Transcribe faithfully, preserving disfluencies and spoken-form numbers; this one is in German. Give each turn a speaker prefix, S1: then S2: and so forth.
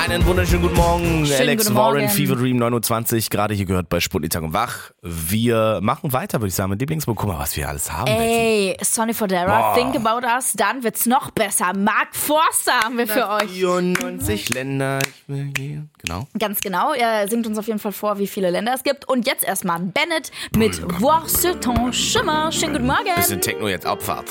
S1: Einen wunderschönen guten Morgen.
S2: Schönen
S1: Alex
S2: guten
S1: Warren,
S2: Morgen.
S1: Fever Dream neunundzwanzig, gerade hier gehört bei Sputnik Tag und Wach. Wir machen weiter, würde ich sagen, mit Lieblingsbuch. Guck mal, was wir alles haben.
S2: Ey, Sonny Fodera,
S1: Boah.
S2: Think About Us, dann wird's noch besser. Mark Forster haben wir für euch.
S1: vierundneunzig Länder, ich will gehen. Genau.
S2: Ganz genau, er singt uns auf jeden Fall vor, wie viele Länder es gibt. Und jetzt erstmal Bennett mit Voir sur ton chemin. Schönen guten Morgen.
S1: Bisschen Techno jetzt, Abfahrt.